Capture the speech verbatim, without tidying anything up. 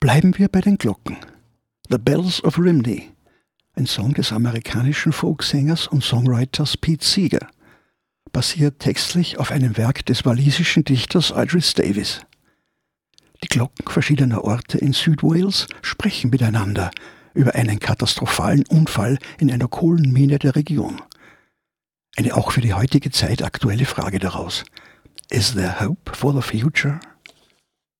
Bleiben wir bei den Glocken. The Bells of Rimini, ein Song des amerikanischen Folksängers und Songwriters Pete Seeger, basiert textlich auf einem Werk des walisischen Dichters Idris Davies. Die Glocken verschiedener Orte in Südwales sprechen miteinander über einen katastrophalen Unfall in einer Kohlenmine der Region. Eine auch für die heutige Zeit aktuelle Frage daraus: Is there hope for the future?